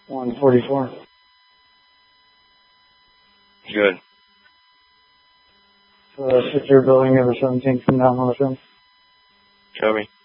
144. Good. Secure building number 17 from down on the film. Copy.